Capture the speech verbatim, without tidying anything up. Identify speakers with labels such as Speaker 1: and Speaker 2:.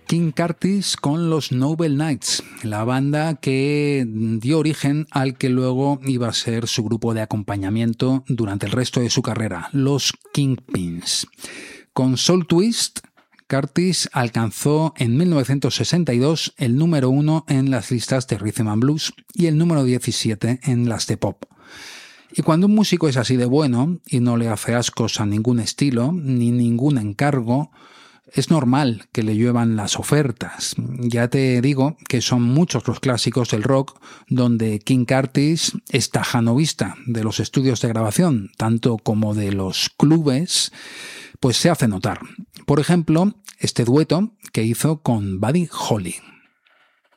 Speaker 1: King Curtis con los Noble Knights, la banda que dio origen al que luego iba a ser su grupo de acompañamiento durante el resto de su carrera, los Kingpins. Con Soul Twist, Curtis alcanzó en mil novecientos sesenta y dos el número uno en las listas de Rhythm and Blues y el número diecisiete en las de pop. Y cuando un músico es así de bueno y no le hace ascos a ningún estilo ni ningún encargo, es normal que le lluevan las ofertas. Ya te digo que son muchos los clásicos del rock donde King Curtis es tajanovista de los estudios de grabación, tanto como de los clubes, pues se hace notar. Por ejemplo, este dueto que hizo con Buddy Holly.